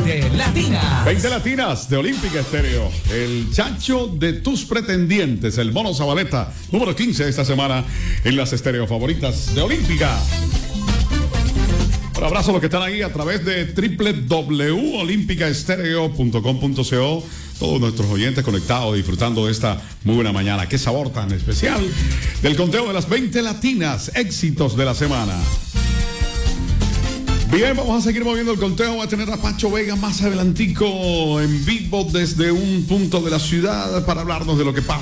20 latinas. 20 latinas de Olímpica Estéreo. El chacho de tus pretendientes, el Mono Zabaleta, número 15 esta semana en las estéreo favoritas de Olímpica. Un abrazo a los que están ahí a través de www.olimpicaestereo.com.co. Todos nuestros oyentes conectados, disfrutando de esta muy buena mañana. Qué sabor tan especial del conteo de las 20 latinas, éxitos de la semana. Bien, vamos a seguir moviendo el conteo. Voy a tener a Pacho Vega más adelantico en vivo desde un punto de la ciudad para hablarnos de lo que pasa